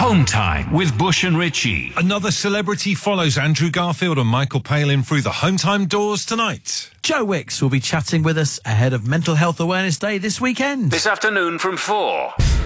Home Time with Bush and Richie. Another celebrity follows Andrew Garfield and Michael Palin through the Home Time doors tonight. Joe Wicks will be chatting with us ahead of Mental Health Awareness Day this weekend. This afternoon from 4.